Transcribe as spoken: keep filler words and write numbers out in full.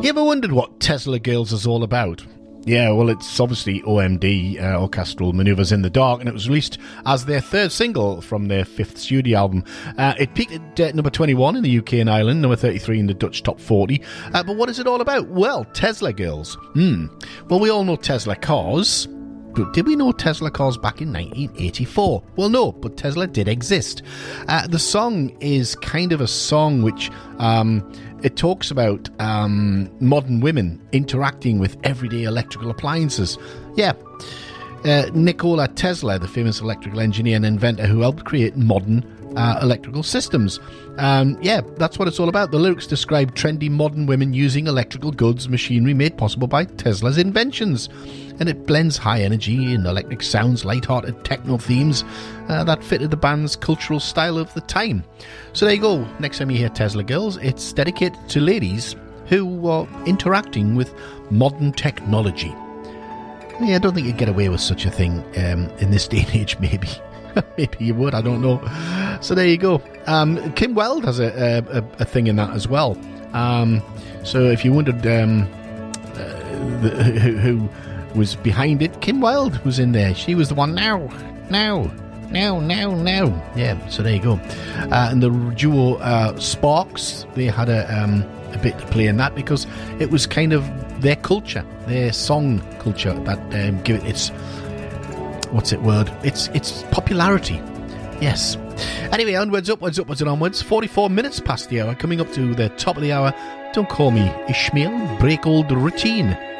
You ever wondered what Tesla Girls is all about? Yeah, well, it's obviously O M D, uh, Orchestral Manoeuvres in the Dark, and it was released as their third single from their fifth studio album. Uh, it peaked at uh, number twenty-one in the U K and Ireland, number thirty-three in the Dutch top forty. Uh, but what is it all about? Well, Tesla Girls. Hmm. Well, we all know Tesla cars. But did we know Tesla cars back in nineteen eighty-four? Well, no, but Tesla did exist. Uh, the song is kind of a song which um, it talks about um, modern women interacting with everyday electrical appliances. Yeah. Uh, Nikola Tesla, the famous electrical engineer and inventor who helped create modern uh, electrical systems. Um, yeah, that's what it's all about. The lyrics describe trendy modern women using electrical goods, machinery made possible by Tesla's inventions. And it blends high energy and electric sounds, light-hearted techno themes uh, that fitted the band's cultural style of the time. So there you go. Next time you hear Tesla Girls, it's dedicated to ladies who are interacting with modern technology. Yeah, I don't think you'd get away with such a thing um, in this day and age, maybe. Maybe you would, I don't know. So there you go. Um, Kim Wilde has a, a, a thing in that as well. Um, so if you wondered um, uh, the, who... who was behind it, Kim Wilde was in there. She was the one. Now, now, now, now, now. Yeah, so there you go. Uh, and the duo uh, Sparks, they had a, um, a bit to play in that because it was kind of their culture, their song culture that um, give it its, what's it word? Its its popularity. Yes. Anyway, onwards, upwards, upwards and onwards. forty-four minutes past the hour, coming up to the top of the hour. Don't call me Ishmael, break old routine.